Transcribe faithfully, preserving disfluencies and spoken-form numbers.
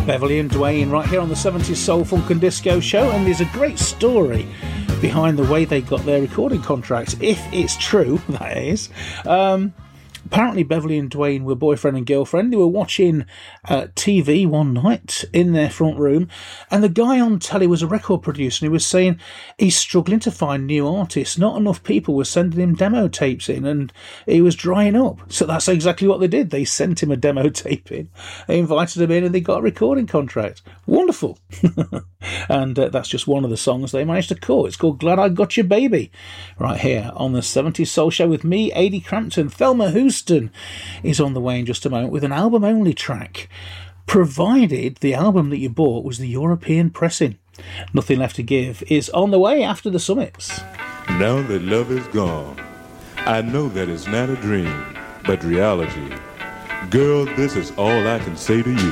Beverly and Dwayne right here on the seventies Soul, Funk and Disco Show, and there's a great story behind the way they got their recording contracts, if it's true, that is. Um, apparently Beverly and Dwayne were boyfriend and girlfriend. They were watching uh, T V one night in their front room, and the guy on telly was a record producer, and he was saying he's struggling to find new artists. Not enough people were sending him demo tapes in, and he was drying up. So that's exactly what they did. They sent him a demo tape in, they invited him in, and they got a recording contract. Wonderful. And uh, that's just one of the songs they managed to call. It's called Glad I Got You Baby, right here on the seventies Soul Show with me, Adi Crampton. Thelma Houston is on the way in just a moment with an album-only track, provided the album that you bought was the European pressing. Nothing Left to Give is on the way after the Summits. Now that love is gone, I know that it's not a dream, but reality. Girl, this is all I can say to you.